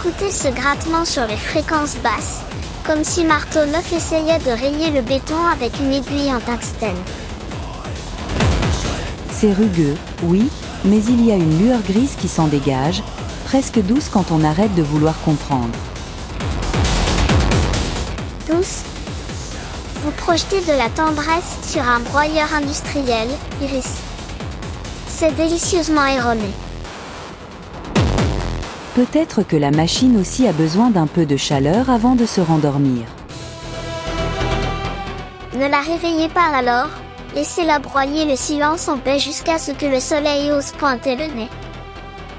écoutez ce grattement sur les fréquences basses, comme si Marteau Neuf essayait de rayer le béton avec une aiguille en tungstène. C'est rugueux, oui, mais il y a une lueur grise qui s'en dégage, presque douce quand on arrête de vouloir comprendre. Douce. Vous projetez de la tendresse sur un broyeur industriel, Iris. C'est délicieusement erroné. Peut-être que la machine aussi a besoin d'un peu de chaleur avant de se rendormir. Ne la réveillez pas alors, laissez-la broyer le silence en paix jusqu'à ce que le soleil ose pointer le nez.